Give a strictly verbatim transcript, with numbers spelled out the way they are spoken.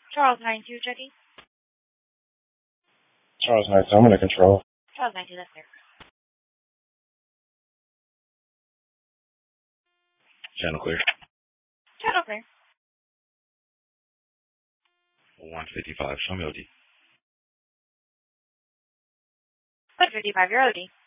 Charles nine two checking. Charles nine two, I'm under control. Charles nine two, that's clear. Channel clear. Channel clear. one fifty-five, show me O D. one fifty-five, you're O D.